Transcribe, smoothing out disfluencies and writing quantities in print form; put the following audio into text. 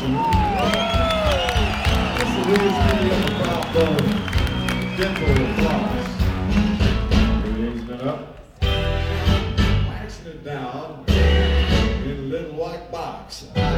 This is really speaking of about dental floss. Everything's been up. Waxing it down in a little white box.